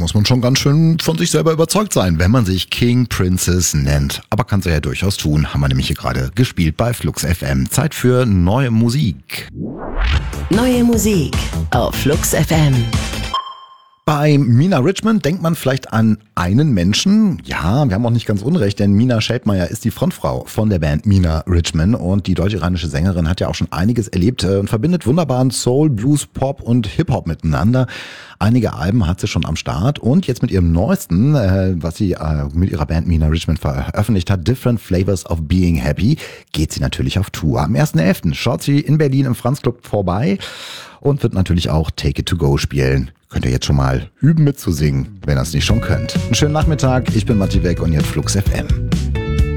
muss man schon ganz schön von sich selber überzeugt sein, wenn man sich King Princess nennt. Aber kann sie ja durchaus tun, haben wir nämlich hier gerade gespielt bei Flux FM. Zeit für neue Musik. Neue Musik auf Flux FM. Bei Mina Richmond denkt man vielleicht an einen Menschen. Ja, wir haben auch nicht ganz unrecht, denn Mina Scheldmeier ist die Frontfrau von der Band Mina Richmond und die deutsch-iranische Sängerin hat ja auch schon einiges erlebt und verbindet wunderbaren Soul, Blues, Pop und Hip-Hop miteinander. Einige Alben hat sie schon am Start und jetzt mit ihrem neuesten, was sie mit ihrer Band Mina Richmond veröffentlicht hat, Different Flavors of Being Happy, geht sie natürlich auf Tour. Am 1.11. schaut sie in Berlin im Franz Club vorbei und wird natürlich auch Take It To Go spielen. Könnt ihr jetzt schon mal üben mitzusingen, wenn ihr es nicht schon könnt. Einen schönen Nachmittag, ich bin Matti Weck und jetzt Flux FM.